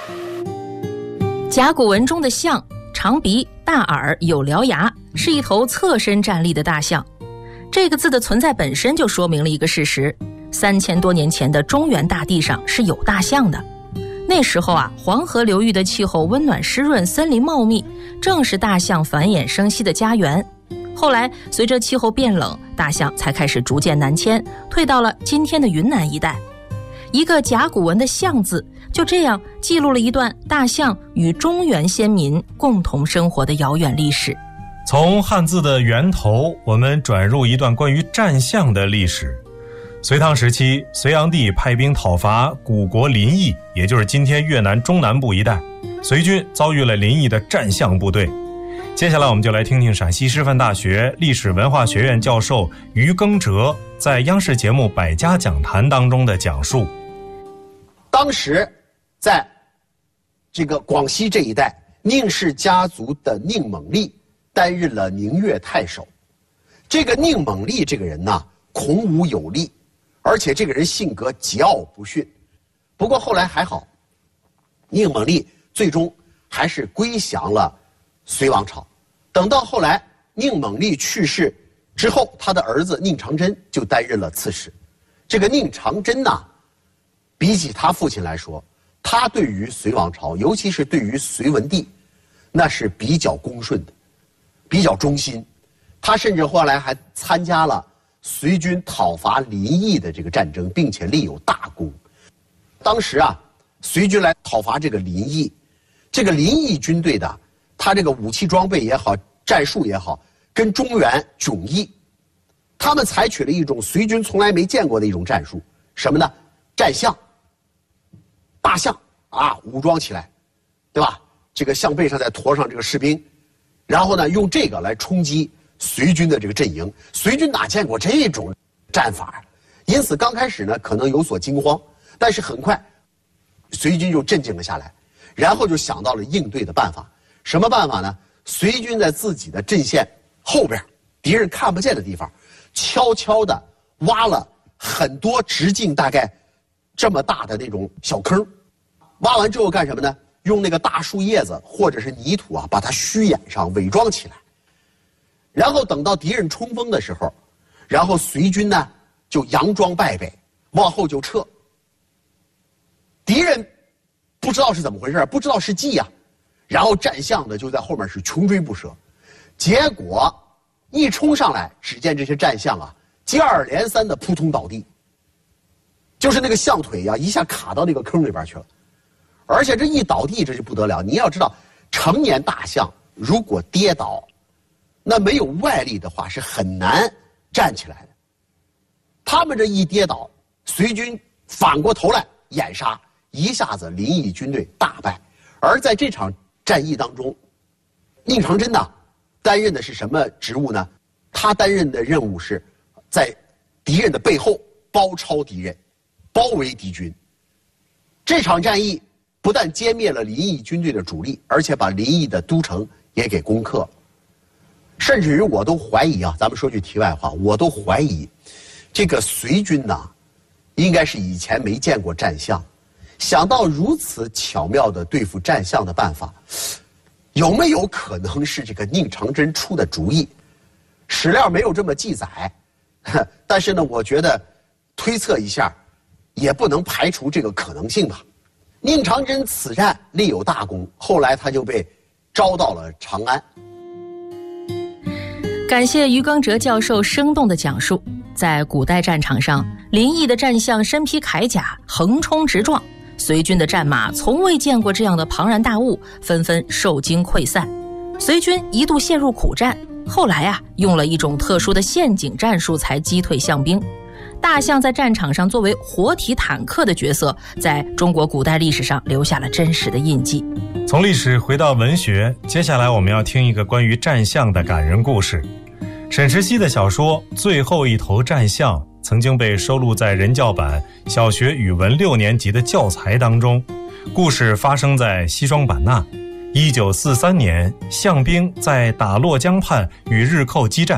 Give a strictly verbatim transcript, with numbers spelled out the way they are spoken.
甲骨文中的象，长鼻、大耳、有獠牙，是一头侧身站立的大象。这个字的存在本身就说明了一个事实：三千多年前的中原大地上是有大象的。那时候啊，黄河流域的气候温暖湿润，森林茂密，正是大象繁衍生息的家园。后来随着气候变冷，大象才开始逐渐南迁，退到了今天的云南一带。一个甲骨文的象字，就这样记录了一段大象与中原先民共同生活的遥远历史。 从汉字的源头，我们转入一段关于战象的历史。隋唐时期，隋炀帝派兵讨伐古国临邑，也就是今天越南中南部一带，隋军遭遇了临邑的战象部队。接下来我们就来听听陕西师范大学历史文化学院教授于耕哲在央视节目《百家讲坛》当中的讲述。 当时在这个广西这一带，宁氏家族的宁猛利担任了宁越太守。这个宁猛利这个人呢，孔武有力，而且这个人性格桀骜不驯。不过后来还好，宁猛利最终还是归降了隋王朝。等到后来宁猛利去世之后，他的儿子宁长真就担任了刺史。这个宁长真呢，比起他父亲来说，他对于隋王朝，尤其是对于隋文帝，那是比较恭顺的，比较忠心。他甚至后来还参加了隋军讨伐临邑的这个战争，并且立有大功。当时啊，隋军来讨伐这个临邑，这个临邑军队的，他这个武器装备也好，战术也好，跟中原迥异。他们采取了一种隋军从来没见过的一种战术，什么呢？战象。大象啊，武装起来，对吧？这个象背上再驮上这个士兵，然后呢，用这个来冲击隋军的这个阵营。隋军哪见过这种战法？因此刚开始呢，可能有所惊慌，但是很快，隋军就镇静了下来，然后就想到了应对的办法。什么办法呢？隋军在自己的阵线后边，敌人看不见的地方，悄悄地挖了很多直径大概这么大的那种小坑，挖完之后干什么呢？用那个大树叶子或者是泥土啊，把它虚掩上，伪装起来。然后等到敌人冲锋的时候，然后隋军呢就佯装败北，往后就撤。敌人不知道是怎么回事，不知道是计呀、啊，然后战象呢就在后面是穷追不舍。结果一冲上来，只见这些战象啊接二连三的扑通倒地。就是那个象腿呀、啊，一下卡到那个坑里边去了，而且这一倒地，这就不得了。你要知道，成年大象如果跌倒，那没有外力的话是很难站起来的。他们这一跌倒，隋军反过头来掩杀，一下子临邑军队大败。而在这场战役当中，宁长真呢，担任的是什么职务呢？他担任的任务是在敌人的背后包抄敌人。包围敌军。这场战役不但歼灭了临邑军队的主力，而且把临邑的都城也给攻克了。甚至于我都怀疑啊，咱们说句题外话，我都怀疑这个隋军呐，应该是以前没见过战象，想到如此巧妙的对付战象的办法，有没有可能是这个宁长真出的主意？史料没有这么记载，但是呢，我觉得推测一下，也不能排除这个可能性吧。宁长真此战立有大功，后来他就被招到了长安。 感谢于耕哲教授生动的讲述。在古代战场上，临邑的战象身披铠甲，横冲直撞，隋军的战马从未见过这样的庞然大物，纷纷受惊溃散。隋军一度陷入苦战，后来啊，用了一种特殊的陷阱战术才击退象兵。大象在战场上作为活体坦克的角色，在中国古代历史上留下了真实的印记。 从历史回到文学，接下来我们要听一个关于战象的感人故事。沈石溪的小说《最后一头战象》曾经被收录在人教版小学语文六年级的教材当中。故事发生在西双版纳，一九四三年，象兵在打洛江畔与日寇激战，